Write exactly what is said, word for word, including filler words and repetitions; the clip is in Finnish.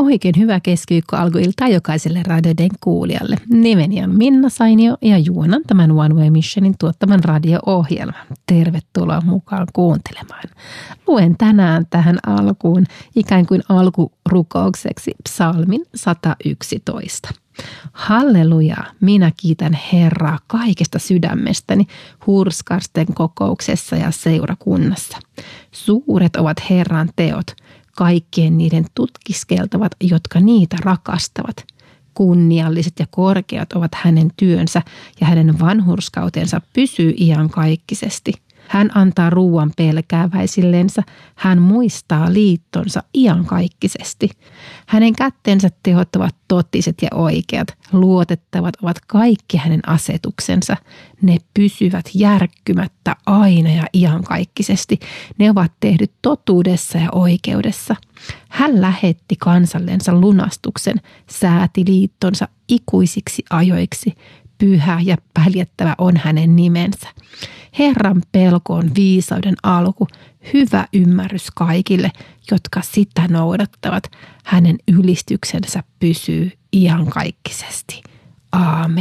Oikein hyvää keskiviikko alkuiltaa jokaiselle radioiden kuulijalle. Nimeni on Minna Sainio ja juonan tämän One Way Missionin tuottaman radio-ohjelman. Tervetuloa mukaan kuuntelemaan. Luen tänään tähän alkuun ikään kuin alkurukoukseksi psalmin sata yksitoista. Halleluja, minä kiitän Herraa kaikesta sydämestäni hurskasten kokouksessa ja seurakunnassa. Suuret ovat Herran teot. Kaikkien niiden tutkiskeltavat, jotka niitä rakastavat. Kunnialliset ja korkeat ovat hänen työnsä ja hänen vanhurskautensa pysyy iankaikkisesti. Hän antaa ruuan pelkääväisillensä, hän muistaa liittonsa iankaikkisesti. Hänen kättensä tehot ovat totiset ja oikeat, luotettavat ovat kaikki hänen asetuksensa. Ne pysyvät järkkymättä aina ja iankaikkisesti. Ne ovat tehdyt totuudessa ja oikeudessa. Hän lähetti kansallensa lunastuksen, sääti liittonsa ikuisiksi ajoiksi. Pyhä ja päljettävä on hänen nimensä. Herran pelko on viisauden alku, hyvä ymmärrys kaikille, jotka sitä noudattavat. Hänen ylistyksensä pysyy iankaikkisesti. Aamen.